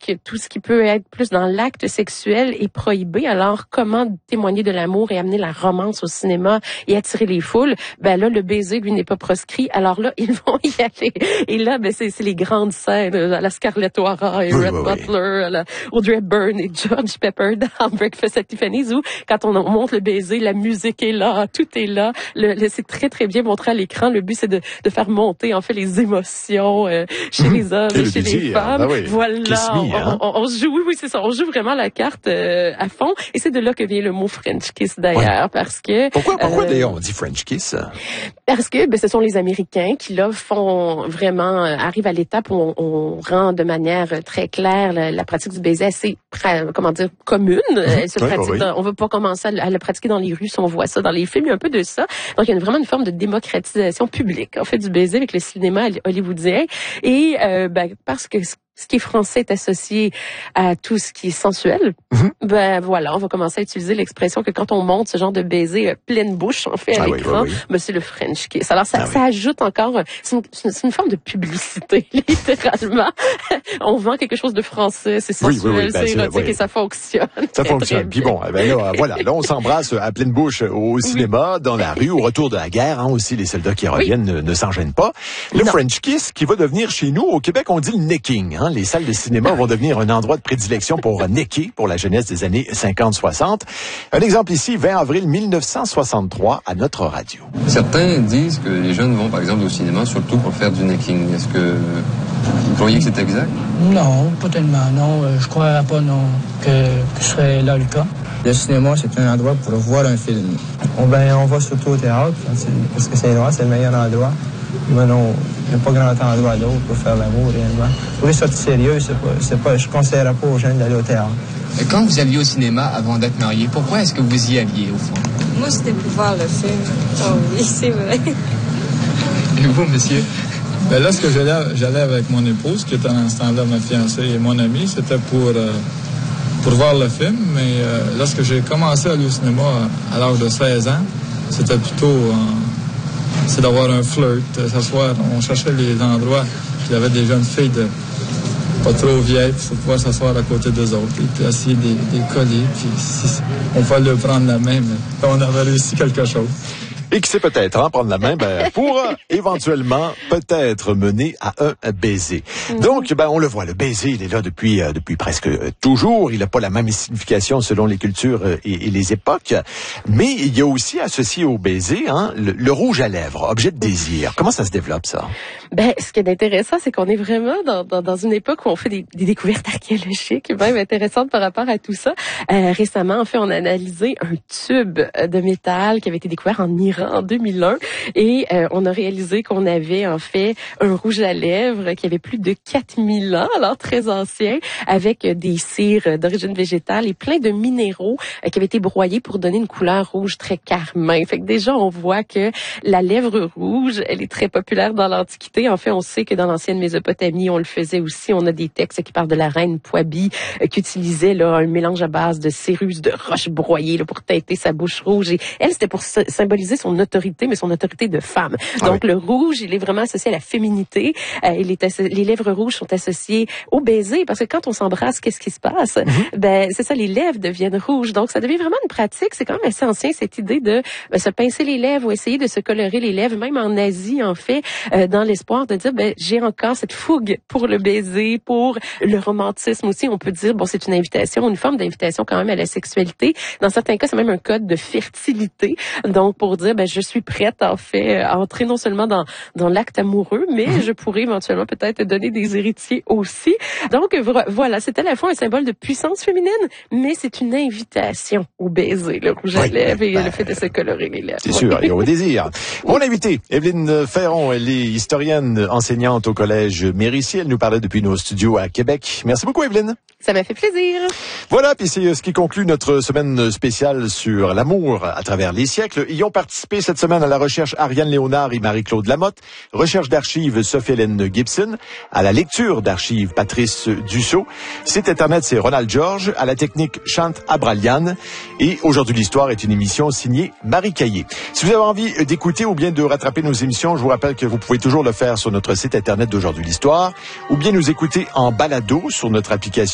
que tout ce qui peut être plus dans l'acte sexuel est prohibé. Alors, comment témoigner de l'amour et amener la romance au cinéma et attirer les foules? Ben là, le baiser, lui, n'est pas proscrit. Alors là, ils vont y aller. Et là, ben c'est les grandes scènes, la Scarlett O'Hara et Red Butler, la Audrey Hepburn et George Pepper dans Breakfast at Tiffany's, où quand on montre le baiser, la musique est là, tout est là. C'est très, très bien montré à l'écran. Le but, c'est de faire monter, en fait, les émotions chez les hommes et chez les femmes. Voilà. On joue, oui, c'est ça. On joue vraiment la carte à fond. Et c'est de là que vient le mot French kiss, d'ailleurs, parce que... Pourquoi d'ailleurs, on dit French kiss? Parce que ce sont les Américains qui, là, font vraiment... arrivent à l'étape où on rend de manière très claire la pratique du baiser assez, commune. Elle se pratique on veut pas commencer à le pratiquer dans les rues si on voit ça dans les films. Il y a un peu de ça. Donc, il y a vraiment une forme de démocratisation publique, en fait, du baiser avec le cinéma hollywoodien. Et parce que ce qui est français est associé à tout ce qui est sensuel. Ben voilà, on va commencer à utiliser l'expression que quand on monte ce genre de baiser pleine bouche, en fait, à l'écran, ben c'est le French kiss. Alors ça ajoute encore, c'est une forme de publicité, littéralement. On vend quelque chose de français, c'est sensuel, c'est érotique et ça fonctionne. Ça fonctionne. Puis bon, là on s'embrasse à pleine bouche au cinéma, dans la rue, au retour de la guerre, aussi les soldats qui reviennent ne s'en gênent pas. Le French kiss qui va devenir chez nous, au Québec, on dit le necking. Les salles de cinéma vont devenir un endroit de prédilection pour necker pour la jeunesse des années 50-60. Un exemple ici, 20 avril 1963, à notre radio. Certains disent que les jeunes vont, par exemple, au cinéma, surtout pour faire du necking. Est-ce que vous croyez que c'est exact? Non, pas tellement, non. Je crois pas, non, que ce serait là le cas. Le cinéma, c'est un endroit pour voir un film. On va surtout au théâtre, parce que c'est le meilleur endroit. Mais non, il n'y a pas grand endroit d'autre pour faire l'amour, réellement. Pour les sorties sérieuses, je ne conseillerais pas aux jeunes d'aller au théâtre. Quand vous alliez au cinéma avant d'être marié, pourquoi est-ce que vous y alliez, au fond? Moi, c'était pour voir le film. Oh oui, c'est vrai. Et vous, monsieur? Ben là, ce que j'allais avec mon épouse, qui était en ce temps-là ma fiancée et mon amie, c'était pour voir le film. Mais lorsque j'ai commencé à aller au cinéma à l'âge de 16 ans, c'était plutôt... c'est d'avoir un flirt, s'asseoir. On cherchait les endroits. Il y avait des jeunes filles pas trop vieilles pour pouvoir s'asseoir à côté d'eux autres. Et puis essayer des coller. Puis on fallait leur prendre la main, mais on avait réussi quelque chose. Et qui sait peut-être prendre la main pour éventuellement peut-être mener à un baiser. Donc, on le voit, le baiser, il est là depuis presque toujours. Il n'a pas la même signification selon les cultures et les époques. Mais il y a aussi associé au baiser le rouge à lèvres, objet de désir. Comment ça se développe, ça? Ce qui est intéressant, c'est qu'on est vraiment dans une époque où on fait des découvertes archéologiques, même intéressantes par rapport à tout ça. Récemment, en fait, on a analysé un tube de métal qui avait été découvert en Iran en 2001 et on a réalisé qu'on avait en fait un rouge à lèvres qui avait plus de 4000 ans, alors très ancien, avec des cires d'origine végétale et plein de minéraux qui avaient été broyés pour donner une couleur rouge très carmin. Fait que déjà, on voit que la lèvre rouge, elle est très populaire dans l'Antiquité. En fait, on sait que dans l'ancienne Mésopotamie, on le faisait aussi. On a des textes qui parlent de la reine Poibi qui utilisait un mélange à base de céruse de roche broyée pour teinter sa bouche rouge. Et elle, c'était pour symboliser son autorité, mais son autorité de femme. Donc, le rouge, il est vraiment associé à la féminité. Les lèvres rouges sont associées au baiser, parce que quand on s'embrasse, qu'est-ce qui se passe? C'est ça, les lèvres deviennent rouges. Donc, ça devient vraiment une pratique. C'est quand même assez ancien, cette idée de se pincer les lèvres ou essayer de se colorer les lèvres, même en Asie, en fait, dans l'espoir de dire, j'ai encore cette fougue pour le baiser, pour le romantisme aussi. On peut dire, c'est une invitation, une forme d'invitation quand même à la sexualité. Dans certains cas, c'est même un code de fertilité. Donc, pour dire, je suis prête, en fait, à entrer non seulement dans l'acte amoureux, mais je pourrais éventuellement peut-être donner des héritiers aussi. Donc, voilà, c'est à la fois un symbole de puissance féminine, mais c'est une invitation au baiser, le rouge à lèvres et le fait de se colorer les lèvres. C'est sûr, et au désir. Mon invité, Evelyne Ferron, elle est historienne, enseignante au collège Mérici. Elle nous parlait depuis nos studios à Québec. Merci beaucoup, Evelyne. Ça m'a fait plaisir. Voilà, puis c'est ce qui conclut notre semaine spéciale sur l'amour à travers les siècles. Y ont participé cette semaine à la recherche Ariane Léonard et Marie-Claude Lamotte, recherche d'archives Sophie-Hélène Gibson, à la lecture d'archives Patrice Dussault. Site Internet, c'est Ronald Georges, à la technique Chante Abralian. Et Aujourd'hui l'Histoire est une émission signée Marie Caillé. Si vous avez envie d'écouter ou bien de rattraper nos émissions, je vous rappelle que vous pouvez toujours le faire sur notre site Internet d'Aujourd'hui l'Histoire ou bien nous écouter en balado sur notre application